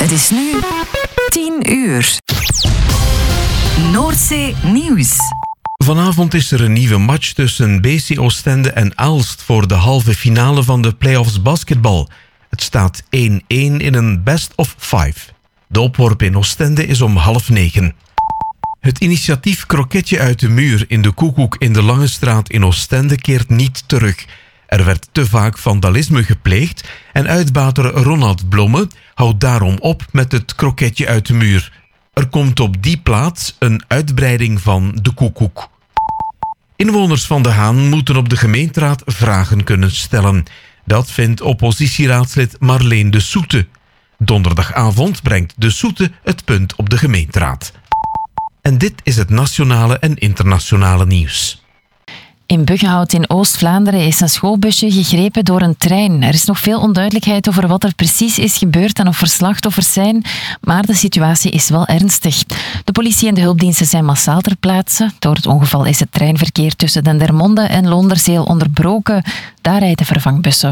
Het is nu 10 uur. Noordzee Nieuws. Vanavond is er een nieuwe match tussen BC Oostende en Aalst voor de halve finale van de play-offs basketbal. Het staat 1-1 in een best of 5. De opworp in Oostende is om 8:30. Het initiatief Kroketje uit de muur in de Koekoek in de Lange Straat in Oostende keert niet terug. Er werd te vaak vandalisme gepleegd en uitbater Ronald Blomme houdt daarom op met het Kroketje uit de muur. Er komt op die plaats een uitbreiding van de Koekoek. Inwoners van De Haan moeten op de gemeenteraad vragen kunnen stellen. Dat vindt oppositieraadslid Marleen de Soete. Donderdagavond brengt de Soete het punt op de gemeenteraad. En dit is het nationale en internationale nieuws. In Buggenhout in Oost-Vlaanderen is een schoolbusje gegrepen door een trein. Er is nog veel onduidelijkheid over wat er precies is gebeurd en of er slachtoffers zijn, maar de situatie is wel ernstig. De politie en de hulpdiensten zijn massaal ter plaatse. Door het ongeval is het treinverkeer tussen Dendermonde en Loonderzeel onderbroken. Daar rijden vervangbussen.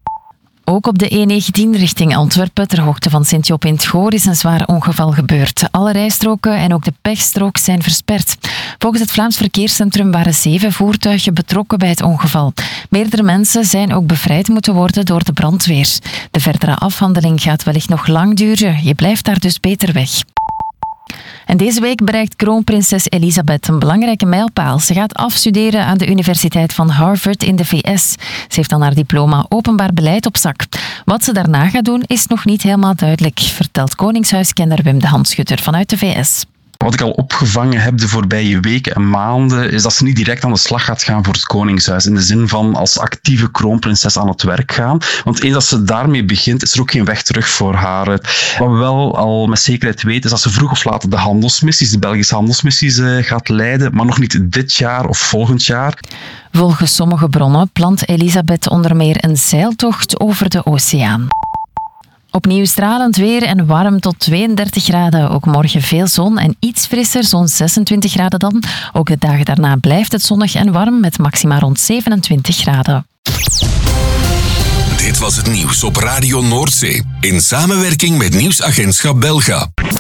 Ook op de E19 richting Antwerpen, ter hoogte van Sint-Job in het Goor, is een zwaar ongeval gebeurd. Alle rijstroken en ook de pechstrook zijn versperd. Volgens het Vlaams Verkeerscentrum waren 7 voertuigen betrokken bij het ongeval. Meerdere mensen zijn ook bevrijd moeten worden door de brandweer. De verdere afhandeling gaat wellicht nog lang duren. Je blijft daar dus beter weg. En deze week bereikt kroonprinses Elisabeth een belangrijke mijlpaal. Ze gaat afstuderen aan de Universiteit van Harvard in de VS. Ze heeft dan haar diploma openbaar beleid op zak. Wat ze daarna gaat doen is nog niet helemaal duidelijk, vertelt Koningshuiskenner Wim de Handschutter vanuit de VS. Wat ik al opgevangen heb de voorbije weken en maanden, is dat ze niet direct aan de slag gaat gaan voor het Koningshuis. In de zin van als actieve kroonprinses aan het werk gaan. Want eens dat ze daarmee begint, is er ook geen weg terug voor haar. Wat we wel al met zekerheid weten, is dat ze vroeg of laat de handelsmissies, de Belgische handelsmissies, gaat leiden. Maar nog niet dit jaar of volgend jaar. Volgens sommige bronnen plant Elisabeth onder meer een zeiltocht over de oceaan. Opnieuw stralend weer en warm tot 32 graden. Ook morgen veel zon en iets frisser, zo'n 26 graden dan. Ook de dagen daarna blijft het zonnig en warm met maxima rond 27 graden. Dit was het nieuws op Radio Noordzee in samenwerking met Nieuwsagentschap Belga.